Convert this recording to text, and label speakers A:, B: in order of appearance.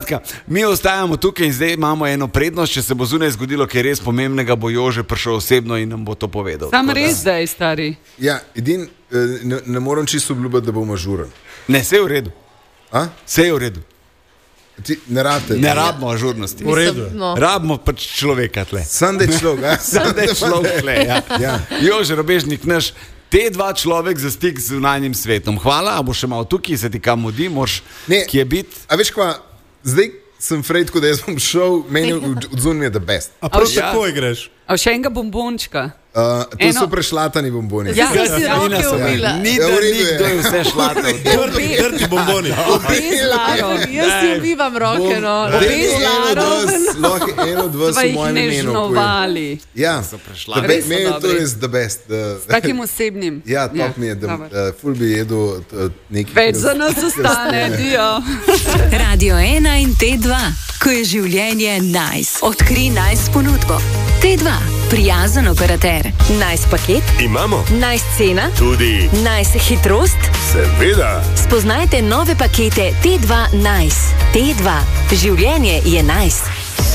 A: Skratka, mi ostajamo tukaj in zdaj imamo eno prednost, če se bo zunaj zgodilo, kaj res pomembnega, bo Jože prišel osebno in nam bo to povedal.
B: Sam res zdaj, stari.
C: Ja, ne moram čisto obljubiti, da bom ažuren.
A: Ne, vse je v redu. Vse je v redu.
C: Ne
A: rabimo ažurnosti.
D: V redu.
A: Rabimo pač človeka tle.
C: Sam da je človek.
A: Sam da je človek tle, ja. Jože Robežnik, naš T2 človek za stik z zunanjim svetom. Hvala, a bo še malo tukaj, se ti kam mudi, moraš kje biti.
C: A veš kva, zdaj sem frejtko, da jaz bom šel, meni odzun mi je the best.
D: A prav takoj greš?
B: A še enega bombončka?
C: To so prešlatani bomboni.
E: Ja, si roke umila.
A: Ni da nikdo je vse šlatal.
D: Trti bomboni.
E: Obe zlarom. Jaz si umivam roke, no. Obe zlarom.
C: Eno od vas v mojem imenu.
B: Žnovali.
C: Ja, meni je to res the best.
B: S takim osebnim.
C: Ja, top mi je, ful bi jedel nekaj.
B: Več za nas ostane, dio.
F: Radio 1 in T2, ko je življenje nice. Odkri nice ponudbo. T2, prijazen operater. Nice paket?
G: Imamo.
F: Nice cena?
G: Tudi.
F: Nice hitrost?
G: Seveda.
F: Spoznajte nove pakete T2 Nice. T2, življenje je nice.